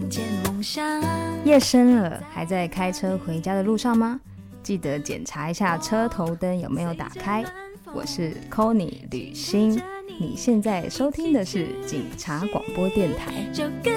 夜深了，还在开车回家的路上吗？记得检查一下车头灯有没有打开。我是 Connie 吕欣，你现在收听的是警察广播电台。